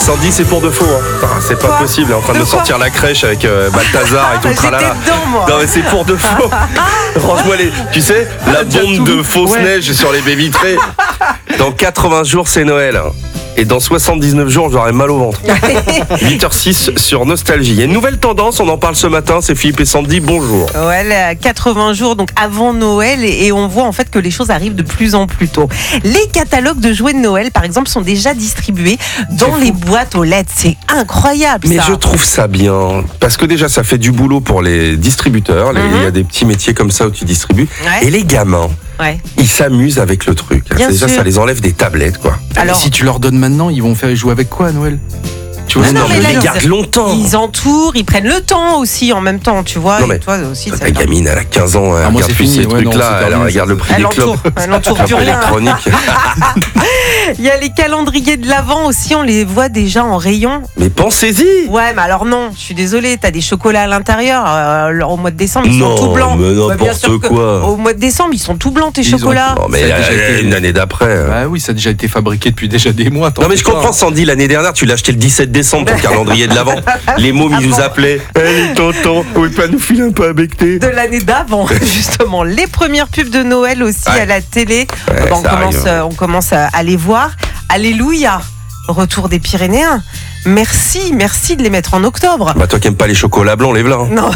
Sandy, c'est pour de faux. C'est pas possible. Elle est en train de sortir la crèche avec Balthazar et tout le tralala. Non, mais c'est pour de faux. Range-moi tu sais, la bombe de fausse neige sur les baies vitrées. Dans 80 jours, c'est Noël. Et dans 79 jours, j'aurai mal au ventre. 8h06 sur Nostalgie. Il y a une nouvelle tendance, on en parle ce matin, c'est Philippe et Sandy, bonjour. Ouais, 80 jours, donc avant Noël, et on voit en fait que les choses arrivent de plus en plus tôt. Les catalogues de jouets de Noël, par exemple, sont déjà distribués dans les boîtes aux lettres. C'est incroyable, mais ça. je trouve ça bien, parce que déjà, ça fait du boulot pour les distributeurs. Il y a des petits métiers comme ça où tu distribues. Ouais. Et les gamins, ils s'amusent avec le truc. Déjà, ça les enlève des tablettes, quoi. Alors, si tu leur donnes maintenant, ils vont faire jouer avec quoi à Noël? Tu vois, non, mais ils les gardent longtemps. Ils entourent, ils prennent le temps aussi en même temps, tu vois. Non, mais toi aussi, ta gamine, elle a 15 ans, elle regarde plus ces trucs-là, elle regarde le prix des clopes. Elle entoure plus rien. Il y a les calendriers de l'Avent aussi, on les voit déjà en rayon. Mais pensez-y. Ouais, mais alors non, je suis désolée, t'as des chocolats à l'intérieur. Au mois de décembre, ils sont tout blancs. Mais n'importe quoi. Au mois de décembre, ils sont tout blancs, tes chocolats. Non, mais une année d'après. Bah oui, ça a déjà été fabriqué depuis déjà des mois. Non, mais je comprends, Sandy, l'année dernière, tu l'as acheté le 17 décembre, ton calendrier de l'Avent. Les mômes, ils nous appelaient. Allez, tonton, vous pouvez pas nous filer un peu à becter? De l'année d'avant, justement. Les premières pubs de Noël aussi à la télé. On commence à les voir. Alléluia, retour des Pyrénéens. Merci de les mettre en octobre. Bah toi qui aimes pas les chocolats blancs, les blancs. Non.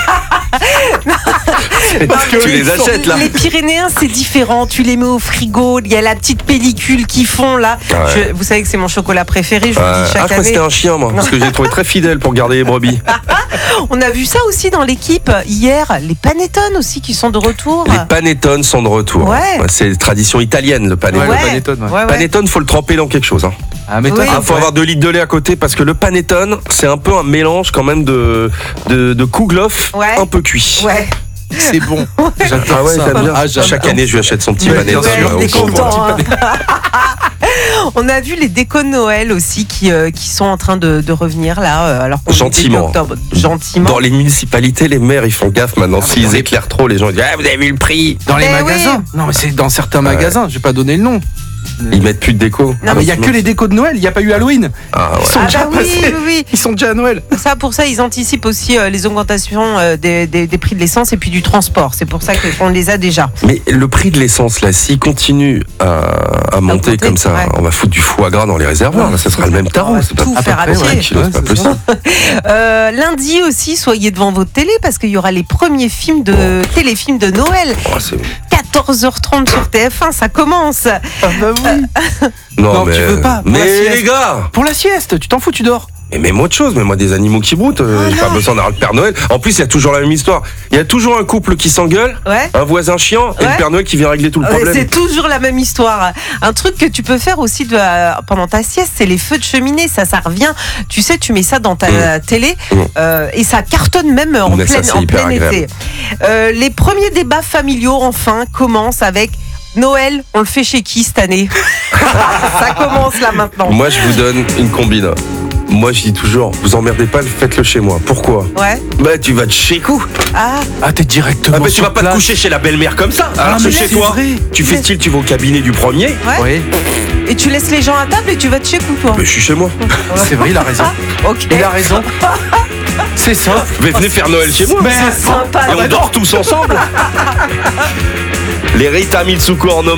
Tu les achètes là. Les Pyrénéens, c'est différent. Tu les mets au frigo. Il y a la petite pellicule qu'ils font là. Vous savez que c'est mon chocolat préféré. Je vous le dis chaque année. Je crois que c'était un chien, moi, parce que j'ai trouvé très fidèle pour garder les brebis. On a vu ça aussi dans l'équipe hier. Les panettone aussi qui sont de retour. Les panettone sont de retour. Ouais. C'est une tradition italienne, le panettone. Ouais. Le panettone, Panettone, faut le tremper dans quelque chose. Ah, mais toi, faut avoir 2 litres de lait à côté parce que le panettone, c'est un peu un mélange quand même de kouglof un peu cuit. Ouais. C'est bon. J'adore ça. T'aimes bien. Chaque année, je lui achète son petit panettone. On a vu les décos de Noël aussi qui sont en train de revenir là. Alors gentiment. Gentiment. Dans les municipalités, les maires, ils font gaffe maintenant. S'ils éclairent trop, les gens disent vous avez vu le prix? Dans les magasins. Non, mais c'est dans certains magasins. Je vais pas donner le nom. Ils mettent plus de déco. Non, mais il y a que les décos de Noël. Il n'y a pas eu Halloween. Ils sont déjà passés. Oui. Ils sont déjà à Noël. Pour ça, ils anticipent aussi les augmentations des prix de l'essence et puis du transport. C'est pour ça qu'on les a déjà. Mais le prix de l'essence, là, s'il continue à monter comme ça, on va foutre du foie gras dans les réservoirs. Là, ça sera le même tarot. C'est tout faire à pied. C'est pas possible. Lundi aussi, soyez devant votre télé parce qu'il y aura les premiers téléfilms de Noël. 14h30 sur TF1, ça commence. Non, mais tu veux pas. Mais les gars, pour la sieste, tu t'en fous, tu dors. Mais même autre chose, mais moi des animaux qui broutent, j'ai pas besoin d'avoir le Père Noël. En plus, il y a toujours la même histoire. Il y a toujours un couple qui s'engueule, un voisin chiant et le Père Noël qui vient régler tout le problème. C'est toujours la même histoire. Un truc que tu peux faire aussi pendant ta sieste, c'est les feux de cheminée. Ça revient. Tu sais, tu mets ça dans ta télé et ça cartonne même en plein été. Les premiers débats familiaux, enfin, commencent avec Noël, on le fait chez qui cette année? Ça commence là maintenant. Moi, je vous donne une combine. Moi, je dis toujours, vous emmerdez pas, faites-le chez moi. Pourquoi? Bah, tu vas de chez coup. T'es directement. Tu vas pas te coucher chez la belle-mère comme ça. Alors que chez toi, tu fais style, tu vas au cabinet du premier. Oui. Et tu laisses les gens à table et tu vas de chez coup, toi. Mais je suis chez moi. C'est vrai, il a raison. Il a raison. C'est ça. Mais venez faire Noël chez moi. C'est sympa. Et on dort tous ensemble. Les Rita Mitsuko en homme.